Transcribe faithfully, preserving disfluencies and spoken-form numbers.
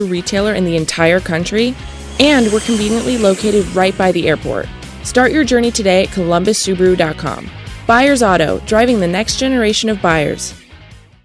retailer in the entire country, and we're conveniently located right by the airport. Start your journey today at columbus subaru dot com. Buyers Auto, driving the next generation of buyers.